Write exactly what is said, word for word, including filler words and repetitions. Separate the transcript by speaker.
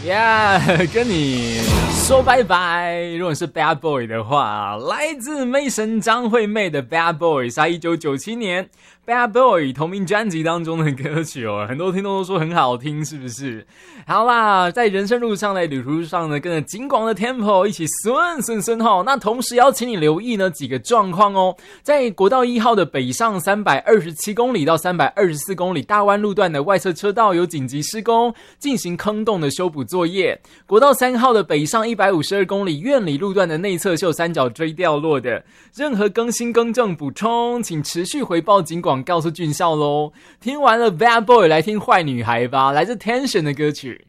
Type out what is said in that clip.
Speaker 1: Yeah， 跟你说拜拜。如果是 Bad Boy 的话，来自妹神张惠妹的 Bad Boy 是一九九七年 Bad Boy 同名专辑当中的歌曲哦，很多听众都说很好听，是不是？好啦，在人生路上的旅途上呢，跟着金广的 Tempo 一起顺顺顺吼。那同时要请你留意呢几个状况哦，在国道一号的北上三百二十七公里到三百二十四公里大弯路段的外侧车道有紧急施工，进行坑洞的修补作业。国道三号的北上一百五十二公里苑里路段的内侧是有三角锥掉落的，任何更新更正补充请持续回报警广告诉俊孝咯。听完了 Bad Boy， 来听坏女孩吧，来自 Tension 的歌曲。